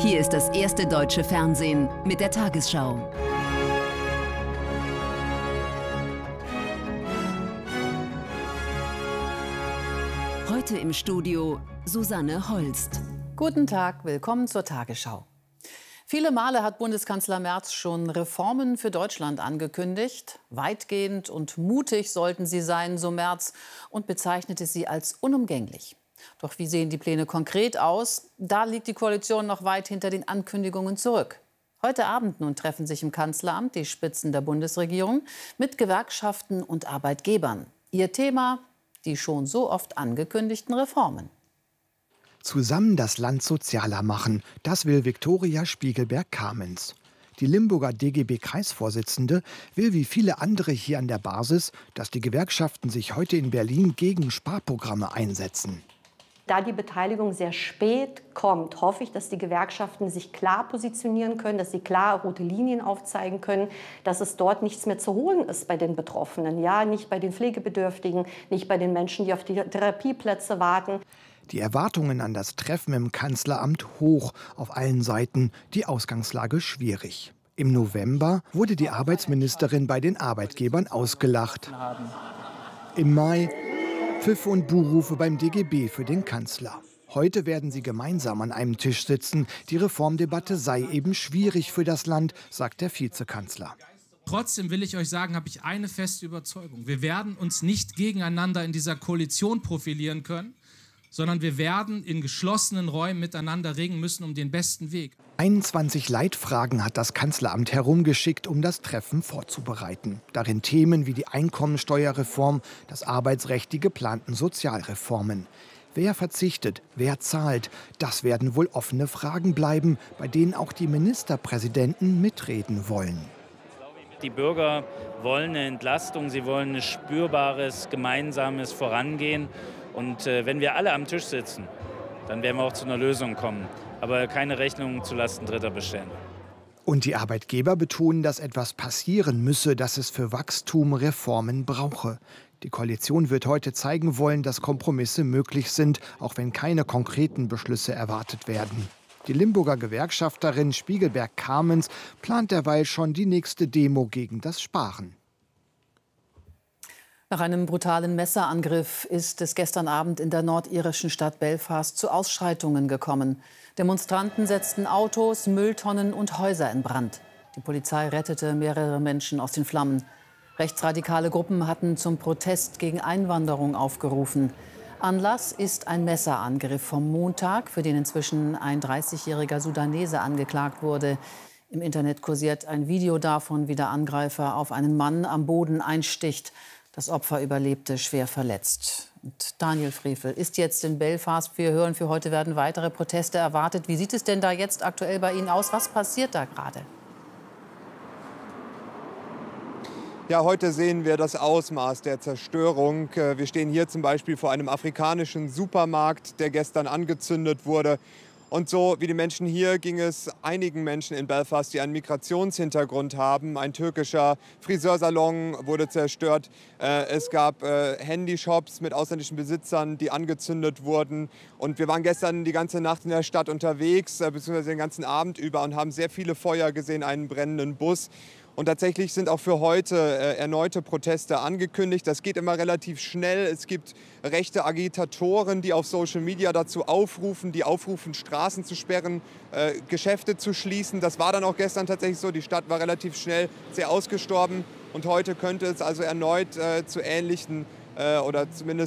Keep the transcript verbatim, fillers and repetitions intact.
Hier ist das erste deutsche Fernsehen mit der Tagesschau. Heute im Studio Susanne Holst. Guten Tag, willkommen zur Tagesschau. Viele Male hat Bundeskanzler Merz schon Reformen für Deutschland angekündigt. Weitgehend und mutig sollten sie sein, so Merz, und bezeichnete sie als unumgänglich. Doch wie sehen die Pläne konkret aus? Da liegt die Koalition noch weit hinter den Ankündigungen zurück. Heute Abend nun treffen sich im Kanzleramt die Spitzen der Bundesregierung mit Gewerkschaften und Arbeitgebern. Ihr Thema: die schon so oft angekündigten Reformen. Zusammen das Land sozialer machen, das will Viktoria Spiegelberg-Kamens. Die Limburger D G B-Kreisvorsitzende will wie viele andere hier an der Basis, dass die Gewerkschaften sich heute in Berlin gegen Sparprogramme einsetzen. Da die Beteiligung sehr spät kommt, hoffe ich, dass die Gewerkschaften sich klar positionieren können, dass sie klar rote Linien aufzeigen können, dass es dort nichts mehr zu holen ist bei den Betroffenen. Ja, nicht bei den Pflegebedürftigen, nicht bei den Menschen, die auf die Therapieplätze warten. Die Erwartungen an das Treffen im Kanzleramt hoch, auf allen Seiten, die Ausgangslage schwierig. Im November wurde die Arbeitsministerin bei den Arbeitgebern ausgelacht. Im Mai Pfiffe und Buhrufe beim D G B für den Kanzler. Heute werden sie gemeinsam an einem Tisch sitzen. Die Reformdebatte sei eben schwierig für das Land, sagt der Vizekanzler. Trotzdem will ich euch sagen, habe ich eine feste Überzeugung. Wir werden uns nicht gegeneinander in dieser Koalition profilieren können, sondern wir werden in geschlossenen Räumen miteinander ringen müssen um den besten Weg. einundzwanzig Leitfragen hat das Kanzleramt herumgeschickt, um das Treffen vorzubereiten. Darin Themen wie die Einkommensteuerreform, das Arbeitsrecht, die geplanten Sozialreformen. Wer verzichtet, wer zahlt, das werden wohl offene Fragen bleiben, bei denen auch die Ministerpräsidenten mitreden wollen. Die Bürger wollen eine Entlastung, sie wollen ein spürbares, gemeinsames Vorangehen. Und äh, wenn wir alle am Tisch sitzen, dann werden wir auch zu einer Lösung kommen. Aber keine Rechnung zulasten Dritter bestellen. Und die Arbeitgeber betonen, dass etwas passieren müsse, dass es für Wachstum Reformen brauche. Die Koalition wird heute zeigen wollen, dass Kompromisse möglich sind, auch wenn keine konkreten Beschlüsse erwartet werden. Die Limburger Gewerkschafterin Spiegelberg-Kamens plant derweil schon die nächste Demo gegen das Sparen. Nach einem brutalen Messerangriff ist es gestern Abend in der nordirischen Stadt Belfast zu Ausschreitungen gekommen. Demonstranten setzten Autos, Mülltonnen und Häuser in Brand. Die Polizei rettete mehrere Menschen aus den Flammen. Rechtsradikale Gruppen hatten zum Protest gegen Einwanderung aufgerufen. Anlass ist ein Messerangriff vom Montag, für den inzwischen ein dreißigjähriger Sudanese angeklagt wurde. Im Internet kursiert ein Video davon, wie der Angreifer auf einen Mann am Boden einsticht. Das Opfer überlebte schwer verletzt. Und Daniel Frevel ist jetzt in Belfast. Wir hören, für heute werden weitere Proteste erwartet. Wie sieht es denn da jetzt aktuell bei Ihnen aus? Was passiert da gerade? Ja, heute sehen wir das Ausmaß der Zerstörung. Wir stehen hier zum Beispiel vor einem afrikanischen Supermarkt, der gestern angezündet wurde. Und so wie die Menschen hier ging es einigen Menschen in Belfast, die einen Migrationshintergrund haben. Ein türkischer Friseursalon wurde zerstört. Es gab Handyshops mit ausländischen Besitzern, die angezündet wurden. Und wir waren gestern die ganze Nacht in der Stadt unterwegs, beziehungsweise den ganzen Abend über, und haben sehr viele Feuer gesehen, einen brennenden Bus. Und tatsächlich sind auch für heute äh, erneute Proteste angekündigt. Das geht immer relativ schnell. Es gibt rechte Agitatoren, die auf Social Media dazu aufrufen, die aufrufen, Straßen zu sperren, äh, Geschäfte zu schließen. Das war dann auch gestern tatsächlich so. Die Stadt war relativ schnell sehr ausgestorben. Und heute könnte es also erneut äh, zu ähnlichen äh, oder zumindest